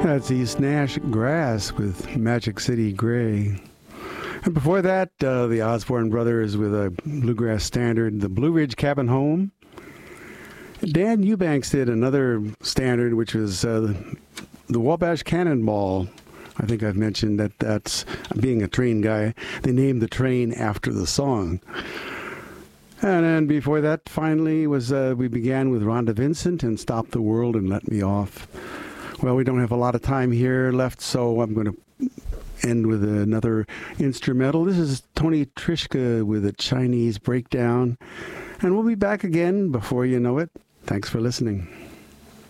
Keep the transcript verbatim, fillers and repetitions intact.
That's East Nash Grass with Magic City Gray. And before that, uh, the Osborne Brothers with a bluegrass standard, the Blue Ridge Cabin Home. Dan Eubanks did another standard, which was uh, the Wabash Cannonball. I think I've mentioned that that's, being a train guy, they named the train after the song. And then before that, finally, was uh, we began with Rhonda Vincent and Stop the World and Let Me Off. Well, we don't have a lot of time here left, so I'm going to end with another instrumental. This is Tony Trischka with a Chinese Breakdown. And we'll be back again before you know it. Thanks for listening.